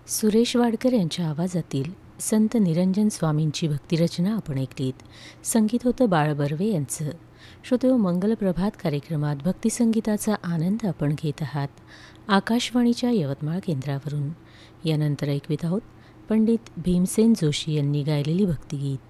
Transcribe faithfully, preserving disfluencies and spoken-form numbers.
सुरेश वाडकर यांच्या आवाजातील संत निरंजन स्वामींची भक्तिरचना आपण ऐकलीत. संगीत होतं बाळ बर्वे यांचं. श्रोतेहो, मंगलप्रभात कार्यक्रमात भक्तिसंगीताचा आनंद आपण घेत आहात आकाशवाणीच्या यवतमाळ केंद्रावरून. यानंतर ऐकवीत आहोत पंडित भीमसेन जोशी यांनी गायलेली भक्तिगीत.